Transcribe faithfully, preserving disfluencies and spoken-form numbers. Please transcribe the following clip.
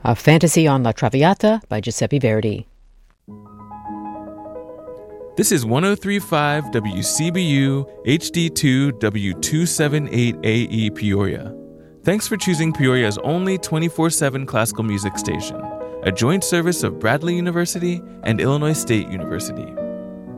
A Fantasy on La Traviata by Giuseppe Verdi. This is one oh three point five W C B U H D two W two seventy-eight A E Peoria. Thanks for choosing Peoria's only twenty-four seven classical music station, a joint service of Bradley University and Illinois State University.